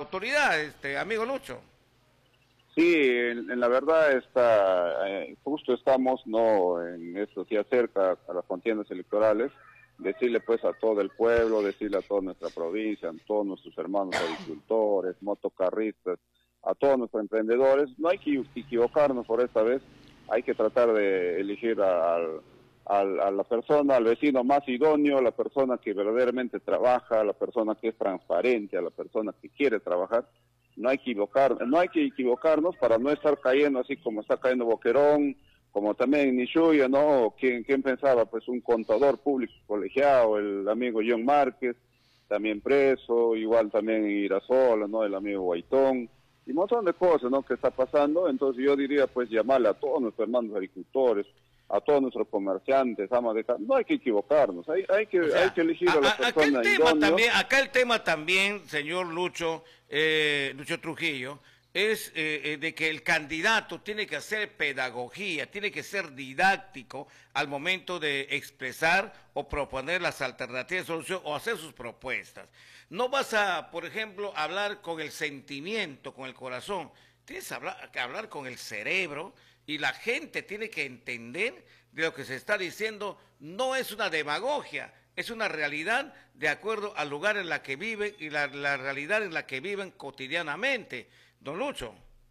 autoridad, amigo Lucho. Sí, en la verdad justo estamos no en esto, se acerca a las contiendas electorales, decirle pues a todo el pueblo, decirle a toda nuestra provincia, a todos nuestros hermanos agricultores, motocarristas, a todos nuestros emprendedores, no hay que equivocarnos por esta vez, hay que tratar de elegir a la persona, al vecino más idóneo, la persona que verdaderamente trabaja, la persona que es transparente, a la persona que quiere trabajar. No hay que equivocarnos para no estar cayendo así como está cayendo Boquerón, como también Nishuya, ¿no? ¿Quién pensaba? Pues un contador público colegiado, el amigo John Márquez, también preso, igual también Irasola, ¿no? El amigo Guaitón, y un montón de cosas, ¿no? Que está pasando. Entonces yo diría, pues, llamarle a todos nuestros hermanos agricultores, a todos nuestros comerciantes, amas de casa. No hay que equivocarnos, hay que elegir a la persona idónea. Acá el tema también, señor Lucho, Lucho Trujillo, es de que el candidato tiene que hacer pedagogía, tiene que ser didáctico al momento de expresar o proponer las alternativas de solución o hacer sus propuestas. No vas a, por ejemplo, hablar con el sentimiento, con el corazón, tienes que hablar con el cerebro, y la gente tiene que entender de lo que se está diciendo. No es una demagogia, es una realidad de acuerdo al lugar en la que viven y la realidad en la que viven cotidianamente. Don Lucho.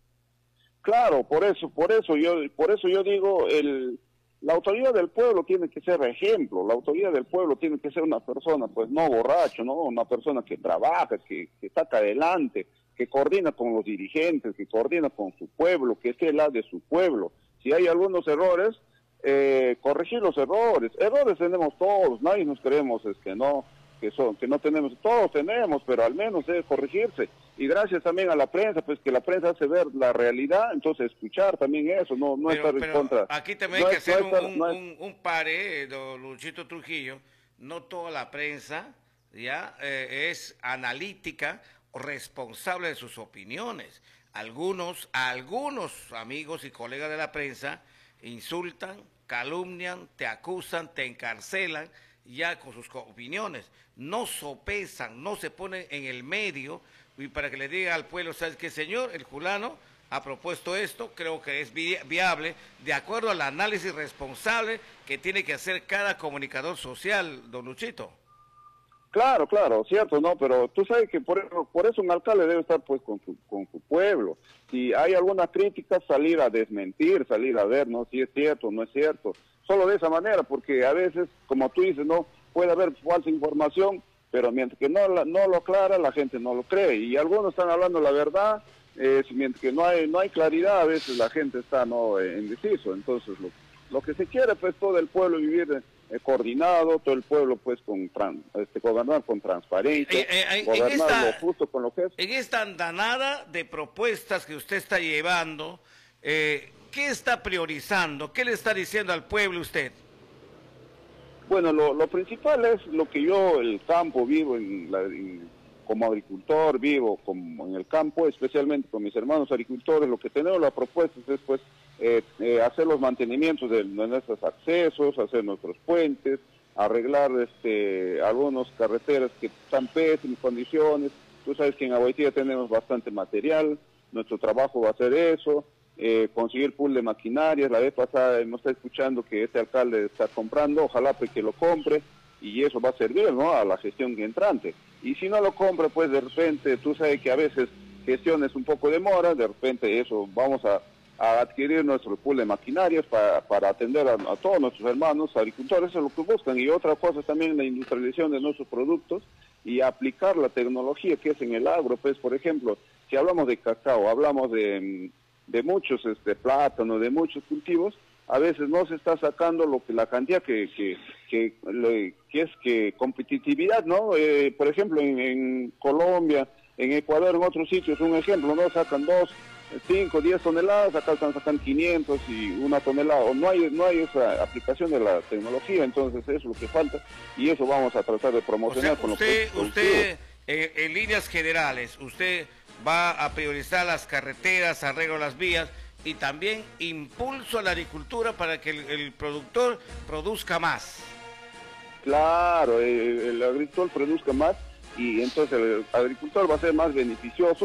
Claro, por eso yo digo, la autoridad del pueblo tiene que ser ejemplo, la autoridad del pueblo tiene que ser una persona, pues no borracho, ¿no? Una persona que trabaja, que saca adelante, que coordina con los dirigentes, que coordina con su pueblo, que esté al lado de su pueblo. Si hay algunos errores, corregir los errores. Errores tenemos todos, nadie nos creemos que no tenemos, todos tenemos, pero al menos debe corregirse. Y gracias también a la prensa, pues que la prensa hace ver la realidad, entonces escuchar también eso, no estar en contra. Aquí también hay que hacer un pare, don Luchito Trujillo. No toda la prensa ya es analítica o responsable de sus opiniones. Algunos amigos y colegas de la prensa insultan, calumnian, te acusan, te encarcelan ya con sus opiniones. No sopesan, no se ponen en el medio y para que le diga al pueblo, ¿sabes qué, señor? El fulano ha propuesto esto, creo que es viable, de acuerdo al análisis responsable que tiene que hacer cada comunicador social, don Luchito. Claro, cierto, ¿no? Pero tú sabes que por eso un alcalde debe estar pues con su pueblo. Si hay alguna crítica, salir a desmentir, salir a ver, ¿no? Si es cierto o no es cierto. Solo de esa manera, porque a veces, como tú dices, ¿no? Puede haber falsa información, pero mientras que no lo aclara, la gente no lo cree. Y algunos están hablando la verdad, mientras que no hay claridad, a veces la gente está no indeciso. Entonces, lo que se quiere, pues, todo el pueblo vivir coordinado, todo el pueblo pues gobernar con transparencia, gobernar lo justo con lo que es. En esta andanada de propuestas que usted está llevando, ¿qué está priorizando? ¿Qué le está diciendo al pueblo usted? Bueno, lo principal es lo que yo, el campo, vivo como agricultor, vivo como en el campo, especialmente con mis hermanos agricultores. Lo que tenemos la propuesta es pues hacer los mantenimientos de nuestros accesos, hacer nuestros puentes, arreglar algunas carreteras que están en pésimas condiciones. Tú sabes que en Agüitía tenemos bastante material, nuestro trabajo va a ser eso, conseguir pool de maquinarias. La vez pasada hemos estado escuchando que este alcalde está comprando, ojalá pues que lo compre, y eso va a servir, ¿no?, a la gestión entrante. Y si no lo compra, pues de repente, tú sabes que a veces gestiones un poco demora, de repente eso, vamos a adquirir nuestro pool de maquinarias para atender a todos nuestros hermanos agricultores, eso es lo que buscan. Y otra cosa también la industrialización de nuestros productos y aplicar la tecnología que es en el agro. Pues, por ejemplo, si hablamos de cacao, hablamos de muchos plátanos, de muchos cultivos, a veces no se está sacando la cantidad que es competitividad, ¿no? Por ejemplo, en Colombia, en Ecuador, en otros sitios, un ejemplo, ¿no? Sacan 2, 5, 10 toneladas, acá sacan 500 y 1 tonelada. O no hay esa aplicación de la tecnología, entonces eso es lo que falta y eso vamos a tratar de promocionar. O sea, usted en líneas generales, usted va a priorizar las carreteras, arreglo las vías y también impulso a la agricultura para que el productor produzca más. Claro, el agricultor produzca más y entonces el agricultor va a ser más beneficioso.